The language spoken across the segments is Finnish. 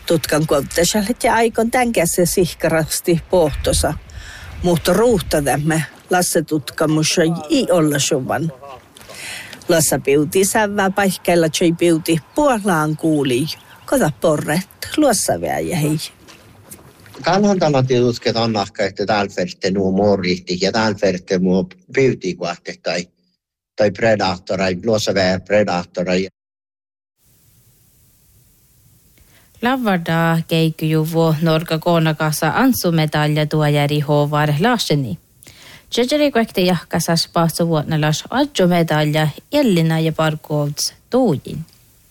tutkan kuottasalle ja aikon tämän käsin sihkarasti pohtosa. Mutta ruuhtadamme lassetutkamus ei olla suvan. Lassa piuti sävää paikkeilla tjoi piuti puolaan kuuli. Kota porret, luossa väjä hei. Kanhan talati usket annahka, että tälferte nuo morrihti ja tälferte nuo piutikuahte tai predaattorai, luossa väjä predaattorai. Lavarda keikkyjuvu Norga koonakassa ansumetalja tuojäri Håvard Larseni. Tjejeri kuekte jahkasas pahtsa vuotnalas adjumedalja Elina ja Parkovts tuujin.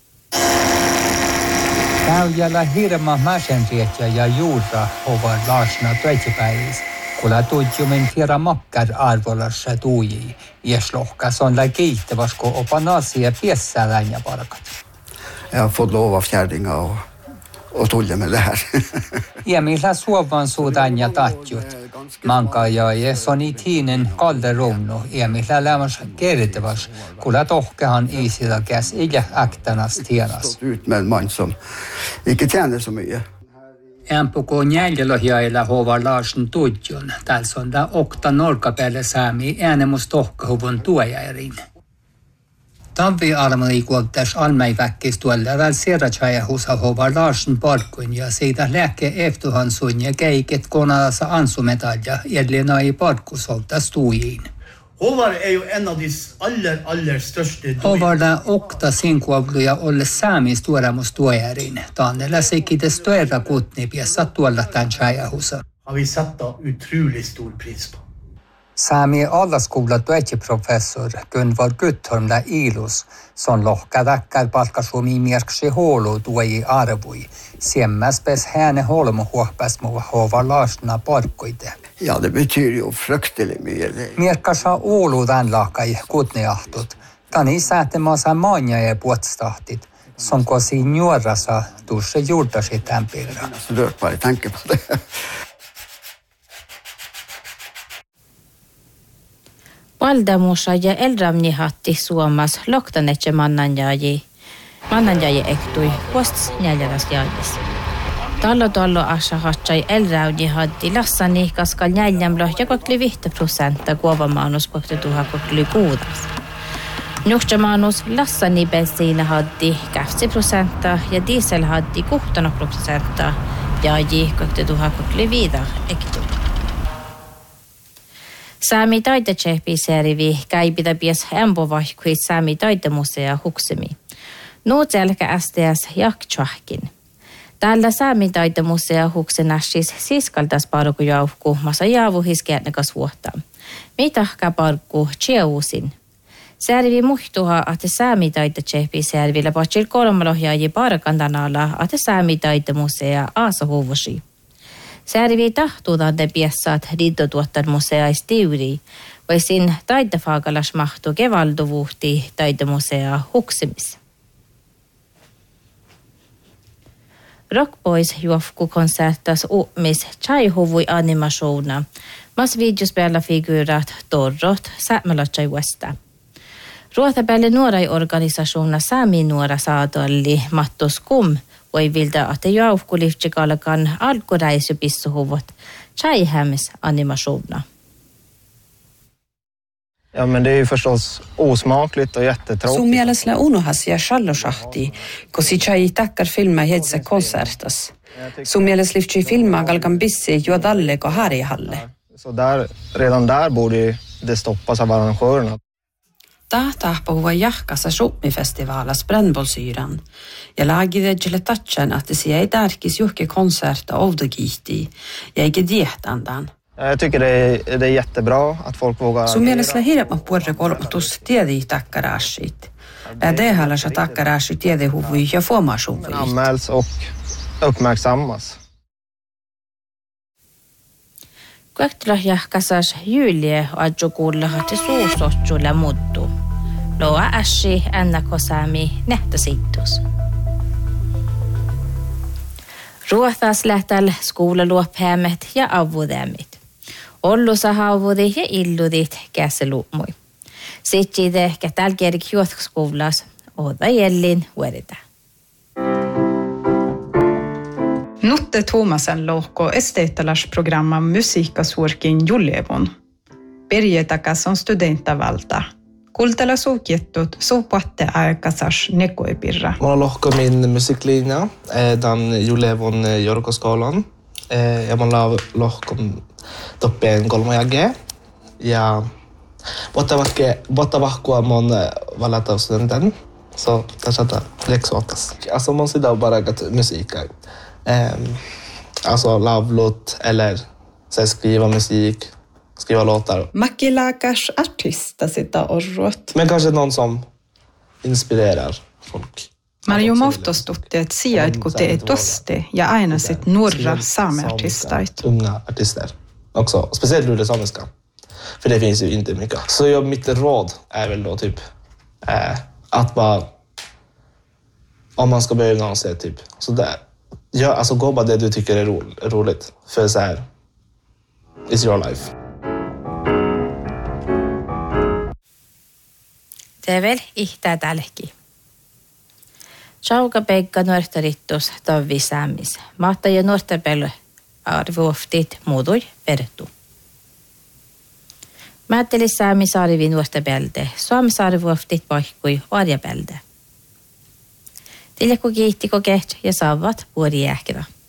Täyjällä hirma mäsenrietjä ja juura Håvard Larsena töitsepäivis, kulla tuidjumin tiedä makkar arvolassa tuujii. Ieslohkas on kiittäväs, kun opanasia piessälän ja parkat. Jag har fått lov av fjärdingar och tulja med det här. Ja millä suovan suudan ja tatjut. Manka ja soni tiinen kalderunnu. Ja millä lämmäs kertavas, kulla tohkehan isillä käs ikä äktänas tienas. Ut med en man som inte tjänar så mycket. Ämpukö njäljelohjailla Håvard Larsen tudjun. Täls on da okta norkapäälle saami äänemus tohkahuvun tuojärin. Tavi armeliikuoltas almeiväkkis tuolla välsirratsaja husa Håvard Larsen parkun ja siitä lääke eftuhansun ja keiket konalassa ansumetalja Elina i parkusoltas tuiin. Håvard är ju en av de aller största. Håvard okta sinkuavluja olle saamis tuoramus tuojarin. Tannella sikite störa kutni piessa tuolla tämän tjajahusa. Har vi satt otroligt stor pris på. Saami allaskola professor Gunvar Guttormla Ilus, som lohka väkkar palkkasumi mierksi huolu tuoji arvui. Siemmäspes häne holmo huohpäs muu Håvard Larsena parkkuite. Ja, det betyder ju frukteligt mycket. Mierkasa uulu tämän lahkai kutneahtut. Tani säätämässä maanja ja puolestahtit. Som kosi nuorasa tuossa juurtasi tämän pirra. Så rört bara tanke på det. Valdamusa ja eldramnihatti Suomas loktanetse mannanjaaji ektui posts njäljelas jaajis. Tallo asa hatsai eldraunihatti lassani kaskal njäljämlo ja 25% kuovamaanus 2006. Nuhtjamaanus lassani bensiina hatti 2% ja diesel hatti 16% jaaji 2005 ektui. Saami taitechepiserivi käipitä pies empovahkuit Saami taitemusea huksemi. Nuut selkä STS jaktsahkin. Tällä Saami taitemusea huksenashis siskaltas parkujauhku masa jaavuhis käännäkäs vuotta. Mitahka parkku tjeuusin. Servi muhtuha, että Saami taitechepiserivi läpatsil kolmalohjaaji parkantanalla, että Saami taitemusea aasahuvusi. Särvi tahtuutaan ne piessaat riittotuottan museais tiuri, vai sin taitefagalas mahtu kevalduvuhti taitemusea huksimis. Rock Boys juofku konsertas umis tjaihuvui animationa, mas videospelafigurat torrot säämälötsai vuosta. Ruotapälle nuorai organisationa Saami nuora saatolli mattos kum, voi viltä, että jouhkuliftsikalkan alkuräisypissuhuvut tjejhemmis animationa. Ja, men det är ju förstås osmakligt och jättetråkigt. Sun mielestä unohas ja shallosahti, kosi tjej tackar filma hetsa konsertas. Sun mielestä liftsi filma galgan bissi juodalle ko harjahalle. Så redan där borde det stoppas av arrangörerna. Tahpuhua jahkassa Suomi-festivaalas Brännbollsyran ja laagidedjelle tatsan, että se ei tärkis juhke konserta ovdogihti ja eikä diehtandan. Jag tycker det är jättebra att folk vågar. Sun mielestä hirveän puolta kolmatus tiedi takkaraashit. Det halasa takkaraashit tiedi huvui ja formasuvui. Anmäls och uppmärksammas. Kuektula jahkasas Julie adjukulla hati suusotsulle muttu. Loa ässi ennakkosaami nähtäsittus. Ruothas lähtäl skuulaluophäämet ja avudämit. Ollusa haavudi ja illudit käsiluumui. Sitten ehkä tällä kerran juothskoulas oda jellin vuodita. Lotte Thomasen lohko esteettalasprogramma musiikkasuurkin Jullevon. Perjetakas on studentavalta. Kultala suukietut suupatte aikasas nekoipirra. Mä lohko min musiklinja, den Jullevon Jorkoskolan. Ja mä lohko toppeen 3G. Ja Bottavahkua mun valataustudenten. Så tässä leksakas. Alltså man sitter bara att musik. Alltså lavlåt eller så skriva musik, skriva låtar. Makilakas artista sitä orrot. Men kanske någon som inspirerar folk. Marjo Mautostutti, että sijait kun teet toste ja aina sit nuorra saameartistait. Unga artister. Också, speciellt ur det samiska. För det finns ju inte mycket. Så mitt råd är väl då typ att bara, om man ska börja gymnasiet typ, så där. Ja, alltså gå bara det du tycker är roligt. För så här, it's your life. Det är väl ihtä tälki. Chauka peikka nuortarittus tavvi säämis. Mahta ja nuortapelu arvuoftit muudui vertu. Määtteli säämisarvi nuortapelde. Suomisarvuoftit paikkui arjapelde. Tiljakko kiittiko keht ja saavat vuori jähkivä.